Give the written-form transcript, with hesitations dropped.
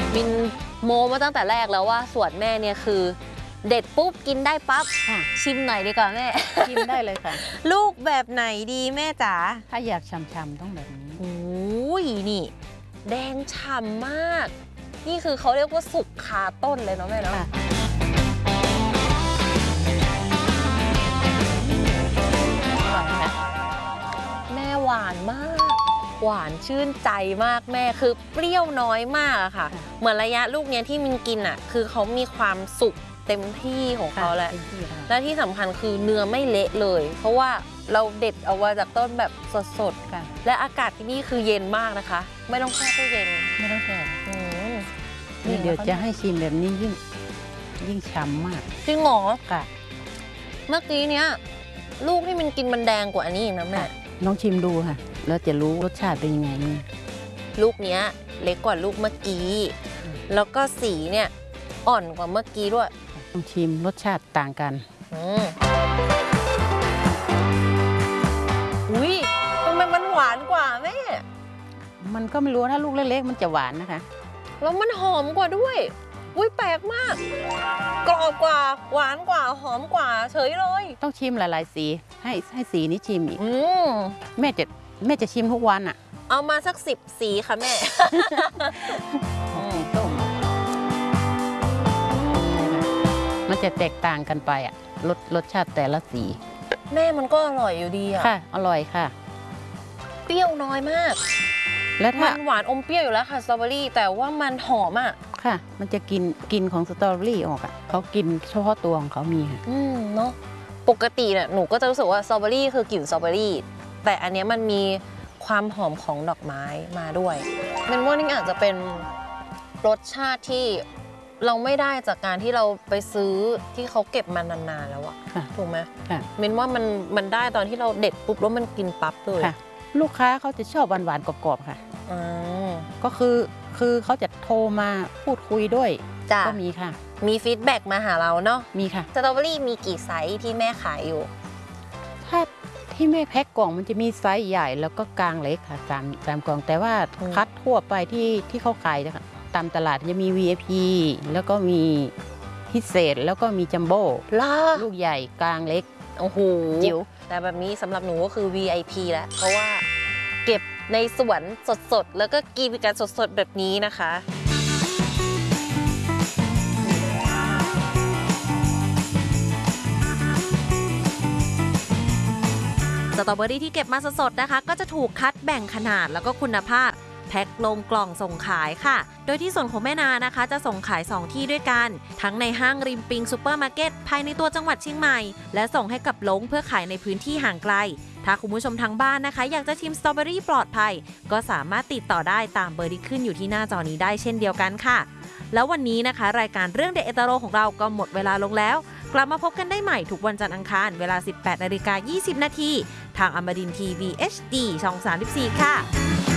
มินโมมาตั้งแต่แรกแล้วว่าสวนแม่เนี่ยคือเด็ดปุ๊บกินได้ปั๊บชิมหน่อยดีกว่าแม่ชิมได้เลยค่ะลูกแบบไหนดีแม่จ๋าถ้าอยากฉ่ำๆต้องแบบนี้โอ้ยนี่แดงฉ่ำมากนี่คือเขาเรียกว่าสุกคาต้นเลยเนาะแม่เนาะแม่หวานมากหวานชื่นใจมากแม่คือเปรี้ยวน้อยมากอะค่ะเหมือนระยะลูกเนี้ยที่มินกินอะคือเขามีความสุกเต็มที่ของเขาแหละและที่สำคัญคือเนื้อไม่เละเลยเพราะว่าเราเด็ดเอาไว้จากต้นแบบสดๆค่ะและอากาศที่นี่คือเย็นมากนะคะไม่ต้องแช่ตู้เย็นไม่ต้องแช่เดี๋ยวจะให้ชิมแบบนี้ยิ่งฉ่ำมากจริงเหรอค่ะเมื่อกี้เนี้ยลูกที่มันกินมันแดงกว่าอันนี้อีกนะแม่น้องชิมดูค่ะแล้วจะรู้รสชาติเป็นยังไงลูกเนี้ยเล็กกว่าลูกเมื่อกี้แล้วก็สีเนี่ยอ่อนกว่าเมื่อกี้ด้วยต้องชิมรสชาติต่างกันอุ้ยทำไมมันหวานกว่าแม่มันก็ไม่รู้ถ้าลูกเล็กๆมันจะหวานนะคะแล้วมันหอมกว่าด้วยอุ้ยแปลกมากกรอบกว่าหวานกว่าหอมกว่าเฉยเลยต้องชิมหลายๆสีให้สีนี้ชิมอีกแม่จะชิมทุกวันอ่ะเอามาสัก10 สีค่ะแม่ต้มมันจะแตกต่างกันไปอ่ะรสชาติแต่ละสีแม่มันก็อร่อยอยู่ดีอ่ะค่ะอร่อยค่ะเปรี้ยวน้อยมากแล้วถ้ามันหวานอมเปรี้ยวอยู่แล้วค่ะสตรอเบอรี่แต่ว่ามันหอมอ่ะค่ะมันจะกินของสตรอเบอรี่ออกอ่ะเขากินเฉพาะตัวของเขามีค่ะเนาะปกติเนี่ยหนูก็จะรู้สึกว่าสตรอเบอรี่คือกลิ่นสตรอเบอรี่แต่อันนี้มันมีความหอมของดอกไม้มาด้วยมันว่านี่อาจจะเป็นรสชาติที่เราไม่ได้จากการที่เราไปซื้อที่เขาเก็บมานานๆแล้วอะถูกไหมเมนว่ามันได้ตอนที่เราเด็ดปุ๊บแล้วมันกินปั๊บเลยลูกค้าเขาจะชอบหวานๆกรอบๆค่ะก็คือเขาจะโทรมาพูดคุยด้วยก็มีค่ะมีฟีดแบ็กมาหาเราเนาะมีค่ะสตรอเบอรี่มีกี่ไซส์ที่แม่ขายอยู่ถ้าที่แม่แพ็คกล่องมันจะมีไซส์ใหญ่แล้วก็กลางเล็กค่ะตามกล่องแต่ว่าคัดทั่วไปที่เขาขายนะคะตามตลาดจะมี VIP แล้วก็มีพิเศษแล้วก็มีจัมโบ้ลูกใหญ่กลางเล็กโอ้โหจิ๋วแต่แบบนี้สำหรับหนูก็คือ VIP แล้วเพราะว่าเก็บในสวนสดๆแล้วก็กินกันสดๆแบบนี้นะคะสตรอเบอรี่ที่เก็บมาสดๆนะคะก็จะถูกคัดแบ่งขนาดแล้วก็คุณภาพแพ็คลงกล่องส่งขายค่ะโดยที่ส่วนของแม่นานะคะจะส่งขาย2ที่ด้วยกันทั้งในห้างริมปิงซูเปอร์มาร์เก็ตภายในตัวจังหวัดเชียงใหม่และส่งให้กับลงเพื่อขายในพื้นที่ห่างไกลถ้าคุณผู้ชมทางบ้านนะคะอยากจะชิมสตรอเบอรี่ปลอดภัยก็สามารถติดต่อได้ตามเบอร์ที่ขึ้นอยู่ที่หน้าจอนี้ได้เช่นเดียวกันค่ะแล้ววันนี้นะคะรายการเรื่องเด็ดเอตโรของเราก็หมดเวลาลงแล้วกลับมาพบกันได้ใหม่ทุกวันจันทร์อังคารเวลา 18:20 น.ทางอมรินทร์ทีวี HD ช่อง 34 ค่ะ